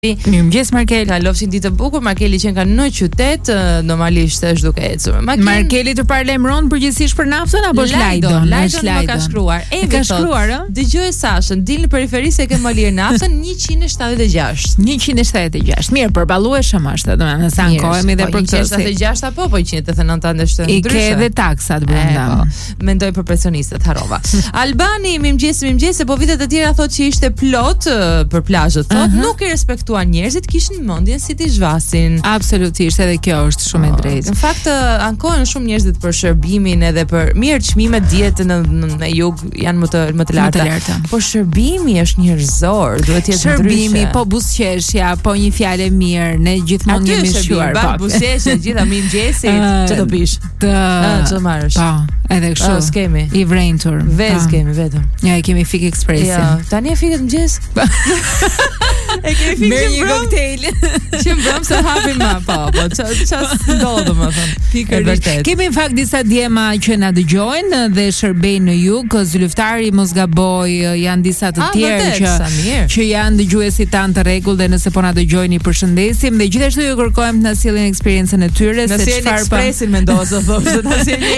Mirëmëngjes Markel. Kalofshin ditë të bukur, Markeli që ka në qytet, normalisht është duke ecur. Markeli të parlemron përgjithsisht për naftën apo është Lajdon? Lajdon më ka shkruar. Ka shkruar, ë? Dëgjoj Sashën, dil në periferi se ke më lirë naftën 176. 176. Mirë, përballueshëm është, domethënë sa ankohemi dhe për këtë. 176 apo 189 ndeshtë ndryshe. I ke edhe taksat brenda. Mendoj për pensionistët, harrova. Albani, mirëmëngjes, po vitet e tjera thotë që ishte plot për plazhet, thotë nuk i respektuan njerëzit, kishin mendjen si ti zhvasin. Absolutisht, edhe kjo është shumë e drejtë. Në fakt ankohen shumë njerëzit për shërbimin edhe për mirë çmimet dietë në jug janë më të larta. Po shërbimi është njerëzor, duhet të jetë ndryshe. Shërbimi, po buzëqeshja, po një fjalë mirë, ne gjithmonë jemi shjuar. Po buzëqeshja, gjitha mirëmëngjesit, ç'do bish? Ç'do marrësh? Po, edhe kështu. Skemi. I vrentur. Vez kemi vetëm. Ja, kemi Fik Expressin. Ja, tani e fiket mëngjes. E kemi fikë një koktejl. Që mbrëm se hapin ma, po, ças ndodh domethënë. Pikërisht. Kemi në fakt disa djema që na dëgjojnë dhe shërbejnë në jug, zyrtari mos gaboj, janë disa të tjerë që janë dëgjuesi tan të rregull dhe nëse po na dëgjojnë i përshëndesim dhe gjithashtu ju kërkojmë të na sillin eksperiencën e tyre se çfarë Expressin mendoza thotë, të na sillin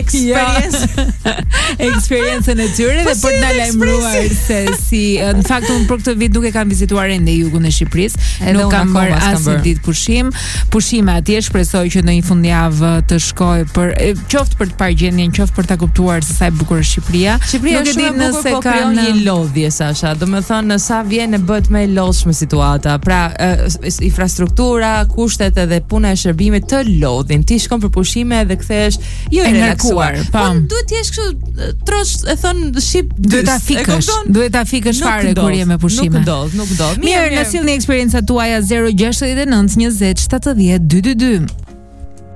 eksperiencën e tyre dhe për të na lajmëruar se si në fakt unë për këtë vit nuk e kam vizituar ende jugun e Shqipërisë, nuk kam marrë asnjë ditë pushime atje, shpresoj që në një fundjavë të shkoj për qoftë për të parë gjendjen, qoftë për ta kuptuar se sa e bukur është Shqipëria. Nuk e di nëse ka një lodhje Sasha, domethënë sa vjen e bëhet më e lodhshme situata. Pra, infrastruktura, kushtet edhe puna e shërbimit të lodhin. Ti shkon për pushime dhe kthehesh jo i relaksuar. Po duhet të jesh kështu trosh e thon shqip, duhet ta fikësh fare kur je me pushime. Nuk do. Mirë, na sillni eksperjencat tuaja 069 20 70 222.